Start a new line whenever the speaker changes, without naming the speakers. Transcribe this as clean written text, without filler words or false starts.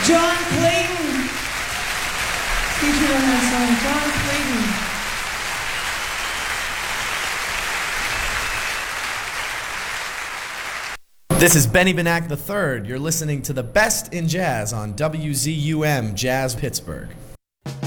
John Clayton. Featured on that song, John Clayton.
This is Benny Benack III. You're listening to the best in jazz on WZUM Jazz Pittsburgh.